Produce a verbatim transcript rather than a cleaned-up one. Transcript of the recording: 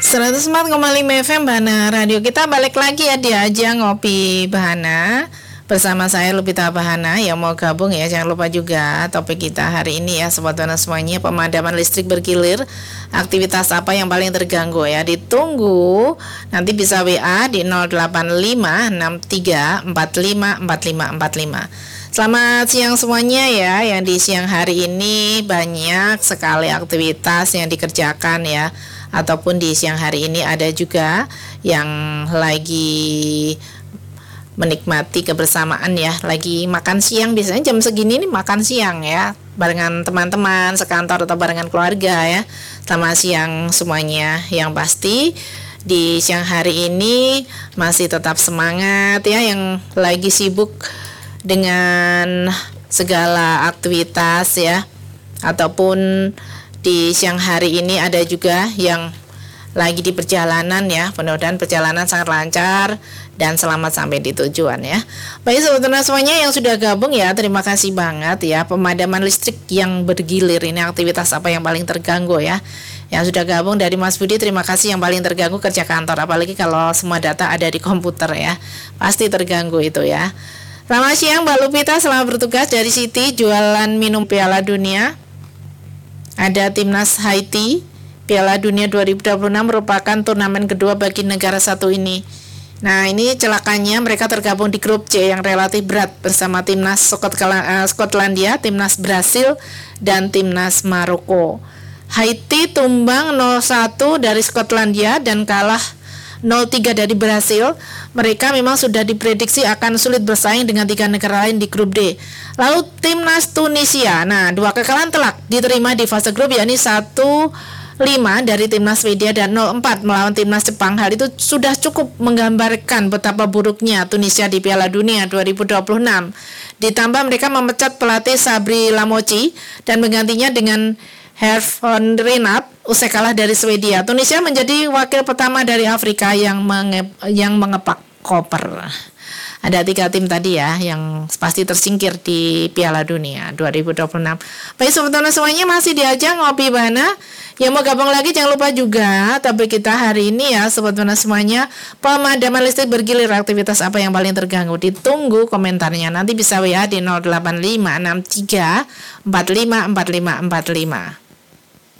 seratus empat koma lima F M Bahana Radio. Kita balik lagi ya di Ajang Ngopi Bahana bersama saya Lupita Bahana. Yang mau gabung ya jangan lupa juga topik kita hari ini ya Sobat Bahana semuanya, pemadaman listrik bergilir. Aktivitas apa yang paling terganggu ya? Ditunggu. Nanti bisa W A di nol delapan lima enam tiga empat lima empat lima empat lima. Selamat siang semuanya ya. Yang di siang hari ini banyak sekali aktivitas yang dikerjakan ya. Ataupun di siang hari ini ada juga yang lagi menikmati kebersamaan ya, lagi makan siang. Biasanya jam segini nih makan siang ya, barengan teman-teman sekantor atau barengan keluarga ya. Selamat siang semuanya. Yang pasti di siang hari ini masih tetap semangat ya, yang lagi sibuk dengan segala aktivitas ya, ataupun di siang hari ini ada juga yang lagi di perjalanan ya. Mudah-mudahan perjalanan sangat lancar dan selamat sampai di tujuan ya. Baik sebetulnya semuanya yang sudah gabung ya, terima kasih banget ya. Pemadaman listrik yang bergilir ini aktivitas apa yang paling terganggu ya. Yang sudah gabung dari Mas Budi, terima kasih. Yang paling terganggu kerja kantor, apalagi kalau semua data ada di komputer ya, pasti terganggu itu ya. Selamat siang Mbak Lupita, selamat bertugas dari Siti, jualan minum Piala Dunia. Ada Timnas Haiti. Piala Dunia dua ribu dua puluh enam merupakan turnamen kedua bagi negara satu ini. Nah, ini celakanya mereka tergabung di grup C yang relatif berat bersama Timnas Skotlandia, Timnas Brasil, dan Timnas Maroko. Haiti tumbang nol satu dari Skotlandia dan kalah nol tiga dari Brasil. Mereka memang sudah diprediksi akan sulit bersaing dengan tiga negara lain di grup D. Lalu Timnas Tunisia. Nah, dua kekalahan telak diterima di fase grup, yakni satu lima dari Timnas Swedia dan nol empat melawan Timnas Jepang. Hal itu sudah cukup menggambarkan betapa buruknya Tunisia di Piala Dunia dua ribu dua puluh enam. Ditambah mereka memecat pelatih Sabri Lamouchi dan menggantinya dengan Herve van Renat usai kalah dari Swedia. Tunisia menjadi wakil pertama dari Afrika yang menge- yang mengepak koper. Ada tiga tim tadi ya yang pasti tersingkir di Piala Dunia dua ribu dua puluh enam. Baik sebetulnya semuanya masih di Ajang Ngopi Bahana. Yang mau gabung lagi jangan lupa juga topik kita hari ini ya sebetulnya semuanya, pemadaman listrik bergilir, aktivitas apa yang paling terganggu. Ditunggu komentarnya. Nanti bisa W A di nol delapan lima enam tiga empat lima empat lima empat lima.